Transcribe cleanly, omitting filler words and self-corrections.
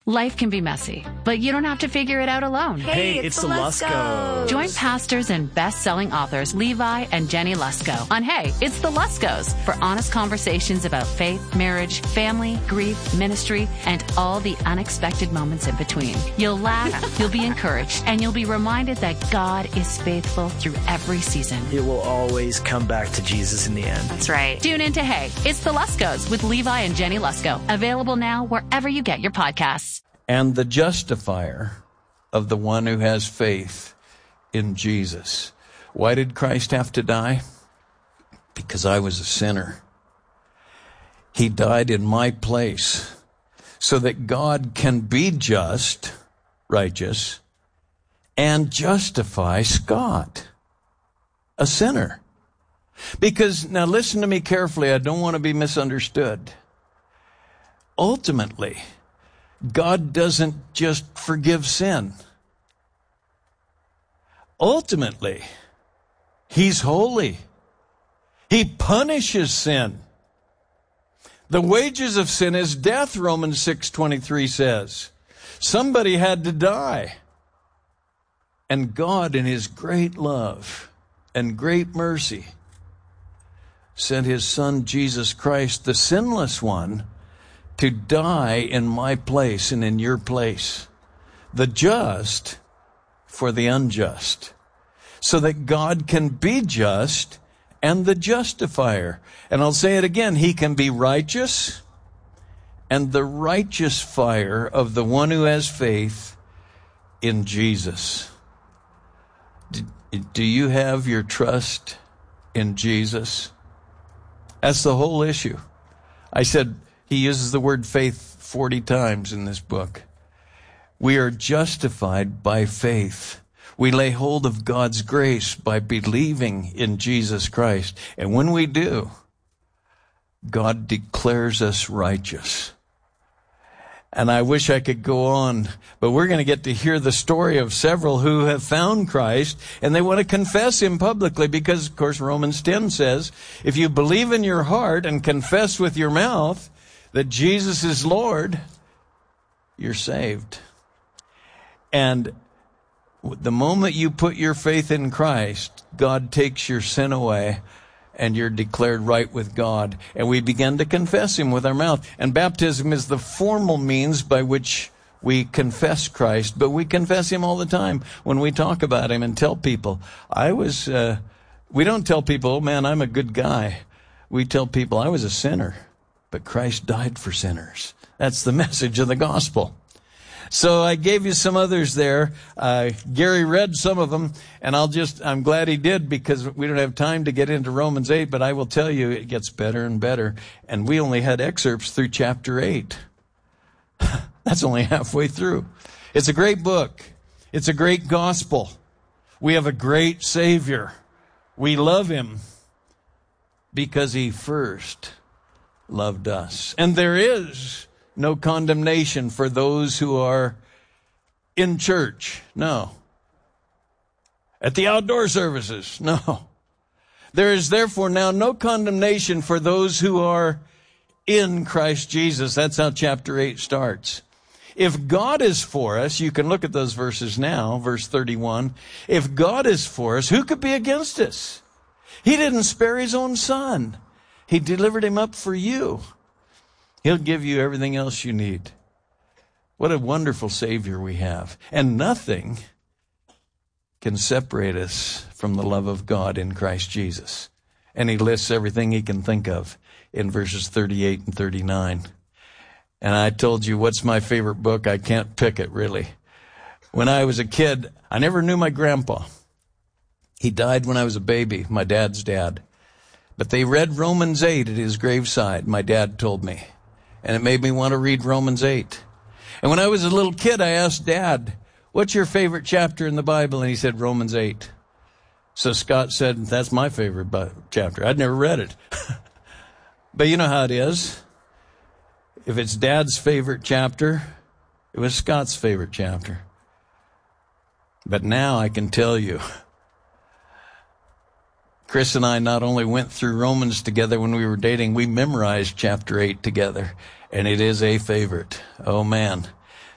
Life can be messy, but you don't have to figure it out alone. Hey, it's the Luskos. Join pastors and best-selling authors Levi and Jenny Lusko on Hey, It's the Luskos for honest conversations about faith, marriage, family, grief, ministry, and all the unexpected moments in between. You'll laugh, you'll be encouraged, and you'll be reminded that God is faithful through every season. It will always come back to Jesus in the end. That's right. Tune in to Hey, It's the Luskos with Levi and Jenny Lusko. Available now wherever you get your podcasts. And the justifier of the one who has faith in Jesus. Why did Christ have to die? Because I was a sinner. He died in my place so that God can be just, righteous, and justify Scott, a sinner. Because, now listen to me carefully, I don't want to be misunderstood. Ultimately, God doesn't just forgive sin. Ultimately, He's holy. He punishes sin. The wages of sin is death, Romans 6:23 says. Somebody had to die. And God, in His great love and great mercy, sent His Son, Jesus Christ, the sinless one, to die in my place and in your place, the just for the unjust, so that God can be just and the justifier. And I'll say it again, He can be righteous and the righteous fire of the one who has faith in Jesus. Do you have your trust in Jesus? That's the whole issue. I said, he uses the word faith 40 times in this book. We are justified by faith. We lay hold of God's grace by believing in Jesus Christ. And when we do, God declares us righteous. And I wish I could go on, but we're going to get to hear the story of several who have found Christ, and they want to confess Him publicly because, of course, Romans 10 says, if you believe in your heart and confess with your mouth that Jesus is Lord, you're saved. And the moment you put your faith in Christ, God takes your sin away and you're declared right with God. And we begin to confess Him with our mouth. And baptism is the formal means by which we confess Christ, but we confess Him all the time when we talk about Him and tell people. We don't tell people, oh man, I'm a good guy. We tell people I was a sinner, but Christ died for sinners. That's the message of the gospel. So I gave you some others there. Gary read some of them, and I'm glad he did because we don't have time to get into Romans 8, but I will tell you it gets better and better. And we only had excerpts through chapter 8. That's only halfway through. It's a great book. It's a great gospel. We have a great Savior. We love Him because He first loved us. And there is no condemnation for those who are in church. No. At the outdoor services. No. There is therefore now no condemnation for those who are in Christ Jesus. That's how chapter 8 starts. If God is for us, you can look at those verses now, verse 31. If God is for us, who could be against us? He didn't spare His own Son. He delivered Him up for you. He'll give you everything else you need. What a wonderful Savior we have. And nothing can separate us from the love of God in Christ Jesus. And He lists everything He can think of in verses 38 and 39. And I told you, what's my favorite book? I can't pick it, really. When I was a kid, I never knew my grandpa. He died when I was a baby, my dad's dad. But they read Romans 8 at his graveside, my dad told me. And it made me want to read Romans 8. And when I was a little kid, I asked Dad, what's your favorite chapter in the Bible? And he said, Romans 8. So Scott said, that's my favorite chapter. I'd never read it. But you know how it is. If it's Dad's favorite chapter, it was Scott's favorite chapter. But now I can tell you, Chris and I not only went through Romans together when we were dating, we memorized chapter 8 together. And it is a favorite. Oh man.